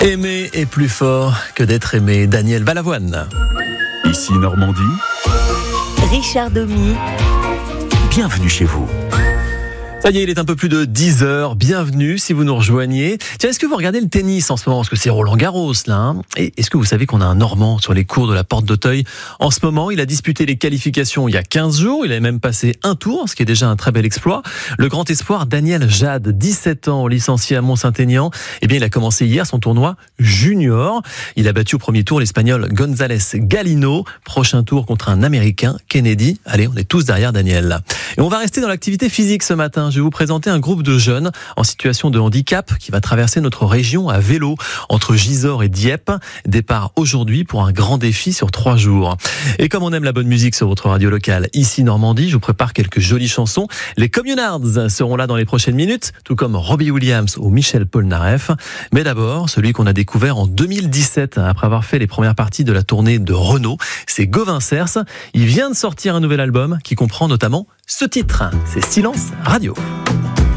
Aimer est plus fort que d'être aimé. Daniel Balavoine. Ici Normandie. Richard Domy. Bienvenue chez vous. Ça y est, il est un peu plus de 10h. Bienvenue si vous nous rejoignez. Tiens, est-ce que vous regardez le tennis en ce moment? Parce que c'est Roland-Garros, là. Hein, et est-ce que vous savez qu'on a un Normand sur les cours de la Porte d'Auteuil? En ce moment, il a disputé les qualifications il y a 15 jours. Il avait même passé un tour, ce qui est déjà un très bel exploit. Le grand espoir Daniel Jade, 17 ans, licencié à Mont-Saint-Aignan. Eh bien, il a commencé hier son tournoi junior. Il a battu au premier tour l'Espagnol González Galino. Prochain tour contre un Américain, Kennedy. Allez, on est tous derrière Daniel. Et on va rester dans l'activité physique ce matin. Je vais vous présenter un groupe de jeunes en situation de handicap qui va traverser notre région à vélo entre Gisors et Dieppe. Départ aujourd'hui pour un grand défi sur 3 jours. Et comme on aime la bonne musique sur votre radio locale, ici Normandie, je vous prépare quelques jolies chansons. Les Communards seront là dans les prochaines minutes, tout comme Robbie Williams ou Michel Polnareff. Mais d'abord, celui qu'on a découvert en 2017, après avoir fait les premières parties de la tournée de Renault, c'est Gauvin Cers. Il vient de sortir un nouvel album qui comprend notamment ce titre, c'est Silence Radio.